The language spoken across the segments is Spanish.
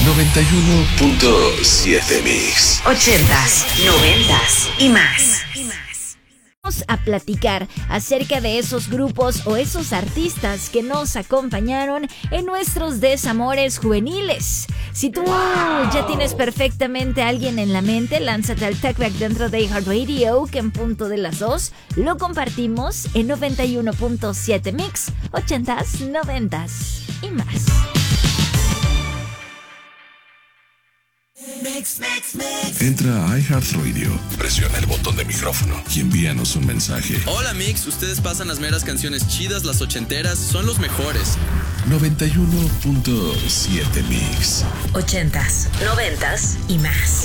91.7 Mix. 80s, 90s y más. Vamos a platicar acerca de esos grupos o esos artistas que nos acompañaron en nuestros desamores juveniles. Si tú ya tienes perfectamente a alguien en la mente, lánzate al TechRack dentro de iHeartRadio, que en punto de las 2 lo compartimos en 91.7 Mix, 80s, 90s y más. Entra a iHeartRadio, presiona el botón de micrófono y envíanos un mensaje. Hola Mix, ustedes pasan las meras canciones chidas, las ochenteras, son los mejores. 91.7 Mix. 80s, 90s y más.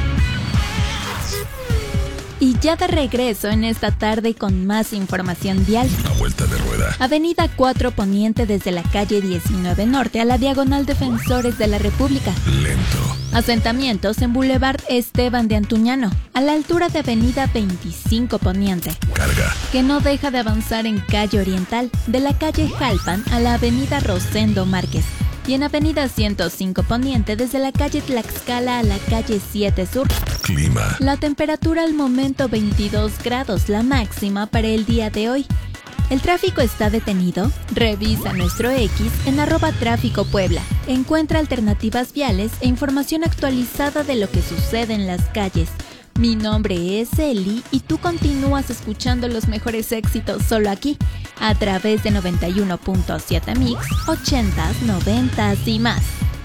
Y ya de regreso en esta tarde con más información vial. Una vuelta de rueda. Avenida 4 Poniente desde la calle 19 Norte a la diagonal Defensores de la República. Lento. Asentamientos en Boulevard Esteban de Antuñano, a la altura de Avenida 25 Poniente. Carga. Que no deja de avanzar en calle Oriental, de la calle Jalpan a la Avenida Rosendo Márquez. Y en Avenida 105 Poniente desde la calle Tlaxcala a la calle 7 Sur. Clima. La temperatura al momento 22 grados, la máxima para el día de hoy. ¿El tráfico está detenido? Revisa nuestro X en @tráfico Puebla. Encuentra alternativas viales e información actualizada de lo que sucede en las calles. Mi nombre es Eli y tú continúas escuchando los mejores éxitos solo aquí, a través de 91.7 Mix, 80s, 90s y más.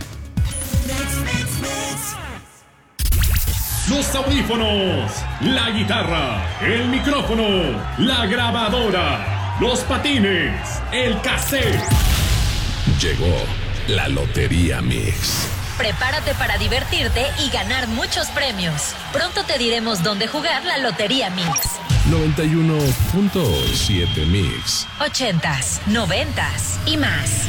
Los audífonos, la guitarra, el micrófono, la grabadora, los patines, el cassette. Llegó la Lotería Mix. Prepárate para divertirte y ganar muchos premios. Pronto te diremos dónde jugar la Lotería Mix. 91.7 Mix. 80s, 90s y más.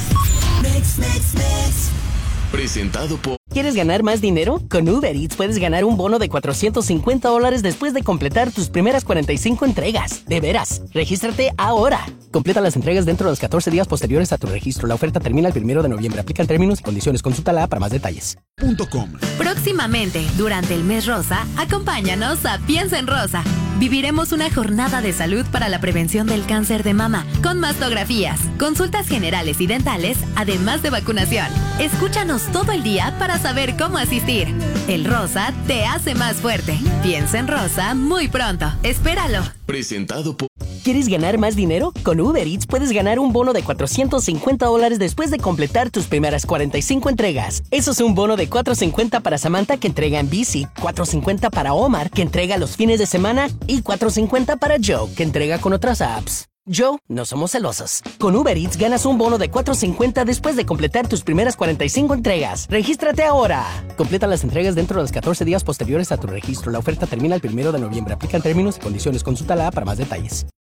Presentado por... ¿Quieres ganar más dinero? Con Uber Eats puedes ganar un bono de $450 después de completar tus primeras 45 entregas. De veras, regístrate ahora. Completa las entregas dentro de los 14 días posteriores a tu registro. La oferta termina el 1 de noviembre. Aplican términos y condiciones. Consúltala para más detalles. Próximamente, durante el mes rosa, acompáñanos a Piensa en Rosa. Viviremos una jornada de salud para la prevención del cáncer de mama, con mastografías, consultas generales y dentales, además de vacunación. Escúchanos todo el día para saber cómo asistir. El rosa te hace más fuerte. Piensa en Rosa muy pronto. Espéralo. Presentado por... ¿Quieres ganar más dinero? Con Uber Eats puedes ganar un bono de $450 después de completar tus primeras 45 entregas. Eso es un bono de $450 para Samantha, que entrega en bici, $450 para Omar, que entrega los fines de semana, y $450 para Joe, que entrega con otras apps. Joe, no somos celosos. Con Uber Eats ganas un bono de $450 después de completar tus primeras 45 entregas. ¡Regístrate ahora! Completa las entregas dentro de los 14 días posteriores a tu registro. La oferta termina el 1 de noviembre. Aplican términos y condiciones. Consúltala para más detalles.